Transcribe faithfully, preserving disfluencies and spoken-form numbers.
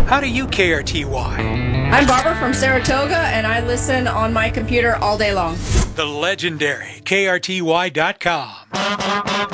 How do you K R T Y? I'm Barbara from Saratoga, and I listen on my computer all day long. The legendary K R T Y dot com.